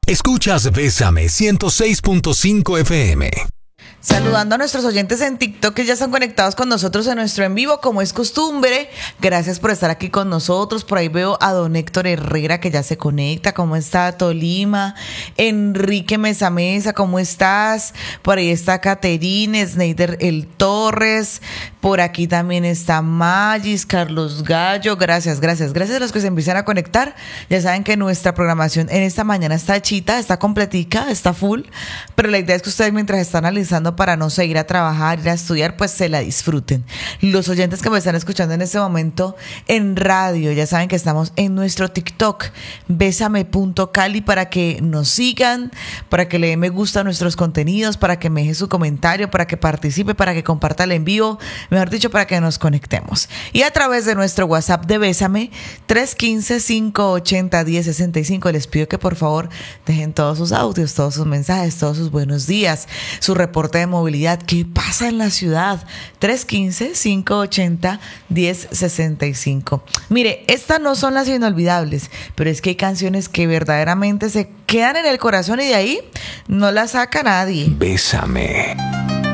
Escuchas Bésame 106.5 FM. Saludando a nuestros oyentes en TikTok que ya están conectados con nosotros en nuestro en vivo, como es costumbre. Gracias por estar aquí con nosotros. Por ahí veo a don Héctor Herrera que ya se conecta. ¿Cómo está Tolima? Enrique Mesa Mesa, ¿cómo estás? Por ahí está Caterine, Sneider El Torres. Por aquí también está Magis, Carlos Gallo. Gracias a los que se empiezan a conectar. Ya saben que nuestra programación en esta mañana está chita, está completica, está full. Pero la idea es que ustedes, mientras están analizando para no seguir a trabajar, ir a estudiar, pues se la disfruten. Los oyentes que me están escuchando en este momento en radio, ya saben que estamos en nuestro TikTok, besame.cali, para que nos sigan, para que le den me gusta a nuestros contenidos, para que me deje su comentario, para que participe, para que comparta el en vivo, mejor dicho, para que nos conectemos. Y a través de nuestro WhatsApp de Bésame, 315-580-1065, les pido que por favor dejen todos sus audios, todos sus mensajes, todos sus buenos días, su reporte de movilidad, qué pasa en la ciudad. 315-580-1065. Mire, estas no son las inolvidables, pero es que hay canciones que verdaderamente se quedan en el corazón y de ahí no las saca nadie. Bésame.